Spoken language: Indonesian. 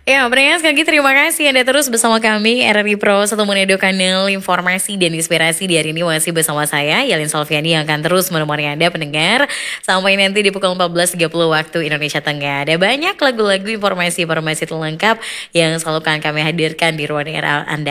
Ya, pendengar sekali lagi terima kasih Anda terus bersama kami RRI Pro, satu Monedo Kanal informasi dan inspirasi. Di hari ini masih bersama saya Yalin Salviani yang akan terus menemani Anda pendengar sampai nanti di pukul 14.30 waktu Indonesia Tengah. Ada banyak lagu-lagu informasi-informasi terlengkap yang selalu akan kami hadirkan di ruang dengar Anda.